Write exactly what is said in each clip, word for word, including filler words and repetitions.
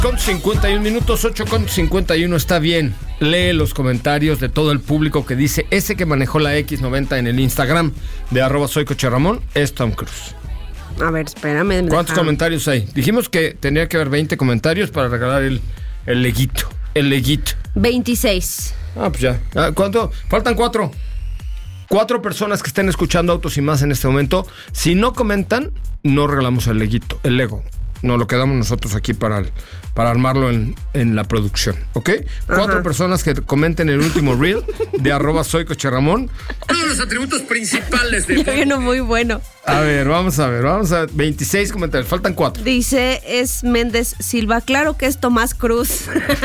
Con cincuenta y un minutos, ocho con cincuenta y uno, está bien. Lee los comentarios de todo el público que dice: ese que manejó la equis noventa en el Instagram de arroba soy Coche Ramón es Tom Cruise. A ver, espérame. ¿Cuántos deja... comentarios hay? Dijimos que tenía que haber veinte comentarios para regalar el, el leguito. El leguito. veintiséis. Ah, pues ya. ¿Cuánto? Faltan cuatro. Cuatro personas que estén escuchando Autos y Más en este momento. Si no comentan, no regalamos el leguito, el Lego. Nos lo quedamos nosotros aquí para, el, para armarlo en, en la producción, ¿ok? Cuatro Ajá. personas que comenten el último reel de arroba soy Coche Ramón. Uno de los atributos principales de... Yo vino muy bueno. A ver, vamos a ver, vamos a ver. veintiséis comentarios, faltan cuatro. Dice, es Méndez Silva, claro que es Tomás Cruz.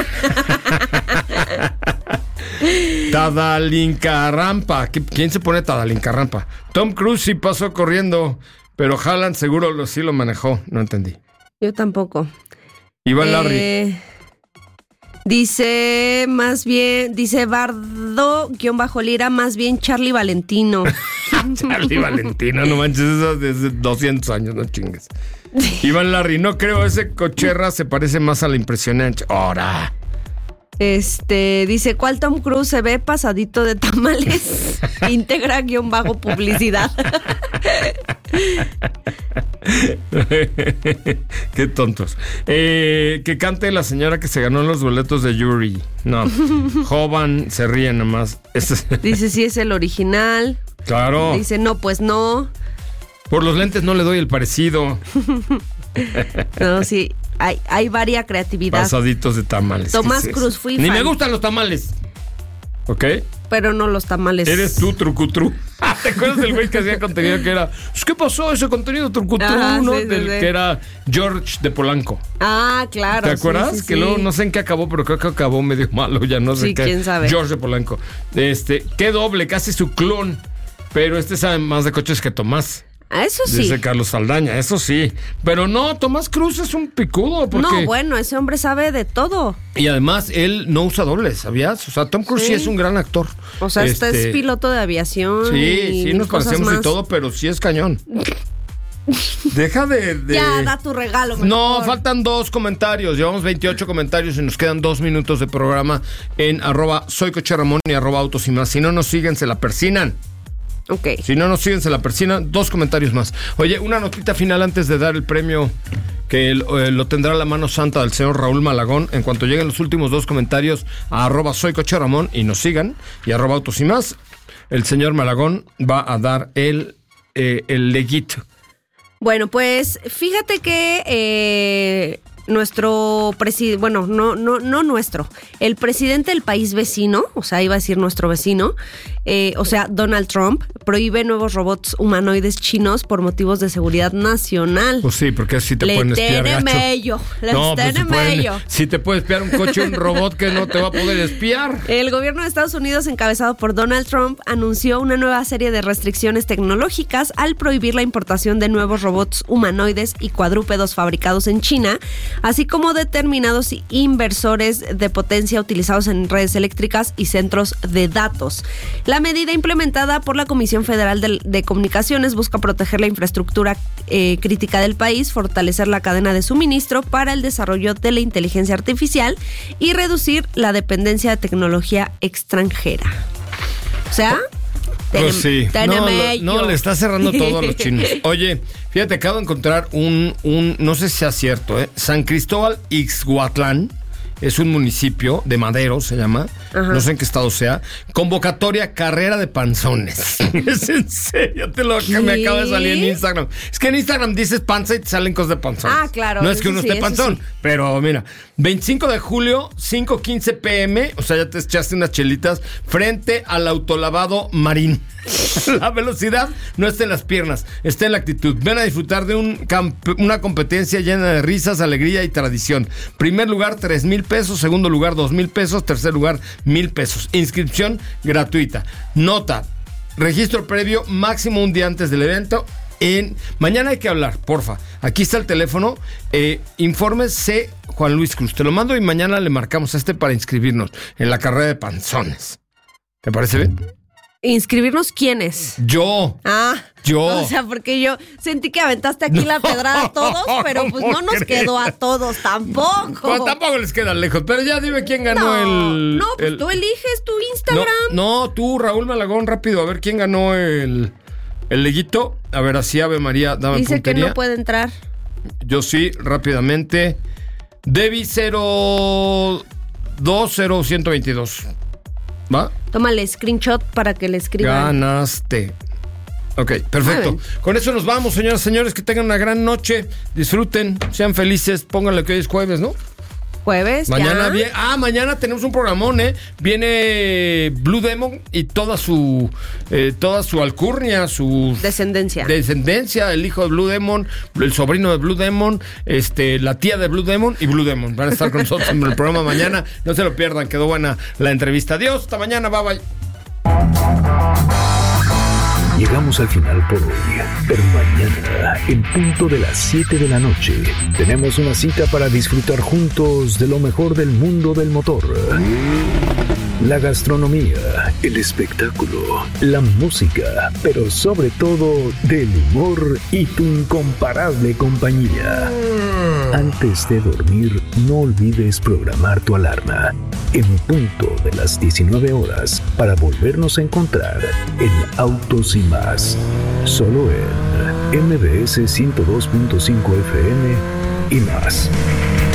Tadalincarrampa. ¿Quién se pone Tadalincarrampa? Tom Cruise sí pasó corriendo, pero Haaland seguro lo, sí lo manejó. No entendí. Yo tampoco. Iván eh, Larry. Dice, más bien, dice Bardo-Lira, más bien Charlie Valentino. Charlie Valentino, no manches, eso desde doscientos años, no chingues. Iván Larry, no creo, ese cocherra se parece más a la impresionante. ¡Ora! Este, dice, ¿cuál Tom Cruise se ve pasadito de tamales? Integra guión bajo publicidad. Qué tontos. Eh, que cante la señora que se ganó los boletos de Yuri. No, Jovan se ríe nomás. Este... Dice, sí es el original. Claro. Dice, no, pues no. Por los lentes no le doy el parecido. No, sí. Hay, hay varia creatividad. Pasaditos de tamales. Tomás Cruz, fui Ni fan. me gustan los tamales. ¿Ok? Pero no los tamales. Eres tú, trucutru. ¿Te acuerdas del güey que hacía contenido que era... ¿Qué pasó ese contenido trucutru, ah, no? Sí, del sí, sí. que era George de Polanco. Ah, claro. ¿Te acuerdas? Sí, sí, que sí. luego no sé en qué acabó, pero creo que acabó medio malo, ya no sé sí, qué. quién sabe. George de Polanco. Este, qué doble, casi su clon. Pero este sabe más de coches que Tomás. Ah, eso sí. Dice Carlos Saldaña, eso sí. Pero no, Tomás Cruz es un picudo. Porque... No, bueno, ese hombre sabe de todo. Y además, él no usa dobles, ¿sabías? O sea, Tom Cruise sí, sí es un gran actor. O sea, este es piloto de aviación. Sí, y sí, nos parecemos más. y todo, pero sí es cañón. Deja de, de... Ya, da tu regalo, mejor. No, faltan dos comentarios. Llevamos veintiocho comentarios y nos quedan dos minutos de programa en arroba soy Coche Ramón y arroba Autos y Más. Si no nos siguen, se la persinan. Ok. Si no nos siguen, se la persinan. Dos comentarios más. Oye, una notita final antes de dar el premio que el, eh, lo tendrá la mano santa del señor Raúl Malagón. En cuanto lleguen los últimos dos comentarios a arroba soy Coche Ramón y nos sigan, y arroba Autos y Más, el señor Malagón va a dar el, eh, el leguito. Bueno, pues fíjate que eh, nuestro presidente, bueno, no, no, no nuestro, el presidente del país vecino, o sea, iba a decir nuestro vecino, eh, o sea, Donald Trump, prohíbe nuevos robots humanoides chinos por motivos de seguridad nacional. Pues sí, porque así te le pueden espiar, gacho. Mello, le no, pues si, pueden, mello. si te puede espiar un coche, un robot que no te va a poder espiar. El gobierno de Estados Unidos, encabezado por Donald Trump, anunció una nueva serie de restricciones tecnológicas al prohibir la importación de nuevos robots humanoides y cuadrúpedos fabricados en China, así como determinados inversores de potencia utilizados en redes eléctricas y centros de datos. La medida implementada por la Comisión Federal de, de Comunicaciones busca proteger la infraestructura eh, crítica del país, fortalecer la cadena de suministro para el desarrollo de la inteligencia artificial y reducir la dependencia de tecnología extranjera. O sea... Pues sí, no, no, le está cerrando todo a los chinos. Oye, fíjate, acabo de encontrar un, un no sé si sea cierto, ¿eh? San Cristóbal Ixhuatlán. Es un municipio de Madero, se llama. Ajá. No sé en qué estado sea. Convocatoria carrera de panzones. Es en serio, te lo que me acaba de salir en Instagram. Es que en Instagram dices panza y te salen cosas de panzones. Ah, claro. No es que uno sí, esté panzón, sí. Pero mira, veinticinco de julio, cinco quince pm, o sea, ya te echaste unas chelitas, frente al autolavado Marín. La velocidad no está en las piernas, está en la actitud. Ven a disfrutar de un camp- una competencia llena de risas, alegría y tradición. Primer lugar, tres mil pesos. Segundo lugar, dos mil pesos. Tercer lugar, mil pesos. Inscripción gratuita. Nota, registro previo, máximo un día antes del evento. En mañana hay que hablar, porfa. Aquí está el teléfono. Eh, informes C. Juan Luis Cruz. Te lo mando y mañana le marcamos a este para inscribirnos en la carrera de panzones. ¿Te parece bien? ¿Inscribirnos quiénes? Yo. Ah, Yo. O sea, porque yo sentí que aventaste aquí la pedrada a todos, pero pues no nos crees? quedó a todos tampoco. Pues tampoco les queda lejos, pero ya dime quién ganó no, el... no, pues el- tú eliges tu Instagram. No, no, tú, Raúl Malagón, rápido, a ver quién ganó el, el leguito. A ver, así Ave María, dame Dice puntería. que no puede entrar. Yo sí, rápidamente. Debbie cero dos cero uno dos. ¿Va? Tómale screenshot para que le escriban. Ganaste. Ok, perfecto. Muy bien. Con eso nos vamos, señoras y señores. Que tengan una gran noche. Disfruten, sean felices. Pónganle que hoy es jueves, ¿no? Jueves, Mañana ya. viene. Ah, mañana tenemos un programón, ¿eh? Viene Blue Demon y toda su. eh, toda su alcurnia, su. Descendencia. Descendencia, el hijo de Blue Demon, el sobrino de Blue Demon, este, la tía de Blue Demon y Blue Demon. Van a estar con nosotros en el programa mañana. No se lo pierdan, quedó buena la entrevista. Adiós, hasta mañana, bye bye. Llegamos al final por hoy, pero mañana, en punto de las siete de la noche, tenemos una cita para disfrutar juntos de lo mejor del mundo del motor. La gastronomía, el espectáculo, la música, pero sobre todo del humor y tu incomparable compañía. Antes de dormir, no olvides programar tu alarma en punto de las diecinueve horas para volvernos a encontrar en Autos y Más, solo en M B S ciento dos punto cinco F M y más.